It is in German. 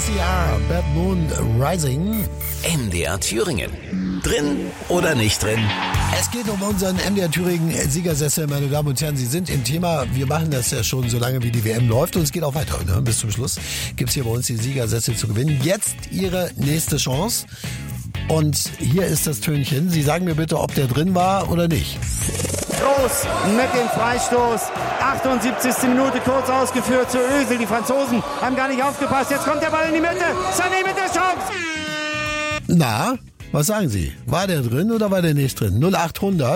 SCR, Bad Moon Rising. MDR Thüringen. Drin oder nicht drin? Es geht um unseren MDR Thüringen Siegersessel, meine Damen und Herren. Sie sind im Thema. Wir machen das ja schon so lange, wie die WM läuft. Und es geht auch weiter. Ne? Bis zum Schluss gibt's hier bei uns die Siegersessel zu gewinnen. Jetzt Ihre nächste Chance. Und hier ist das Tönchen. Sie sagen mir bitte, ob der drin war oder nicht. Groß mit dem Freistoß. 78. Minute kurz ausgeführt zu Özil. Die Franzosen haben gar nicht aufgepasst. Jetzt kommt der Ball in die Mitte. Sané mit der Chance. Na, was sagen Sie? War der drin oder war der nicht drin? 0800